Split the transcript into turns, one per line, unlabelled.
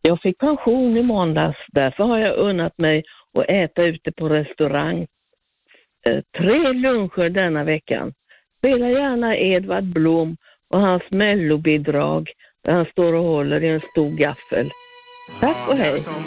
Jag fick pension i måndags, därför har jag unnat mig att äta ute på restaurang. 3 luncher denna veckan. Spela gärna Edvard Blom och hans mellobidrag där han står och håller i en stor gaffel. Tack och hej!